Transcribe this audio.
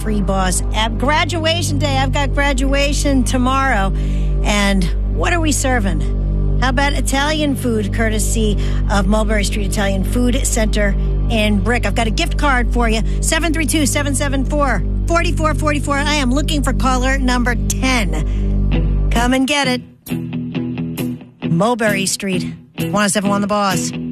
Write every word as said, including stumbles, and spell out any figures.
free Boss app. Graduation day. I've got graduation tomorrow. And what are we serving? How about Italian food, courtesy of Mulberry Street Italian Food Center in Brick? I've got a gift card for you. seven three two, seven seven four, four four four four. I am looking for caller number ten. Come and get it. Mulberry Street. one oh seven point one The Boss.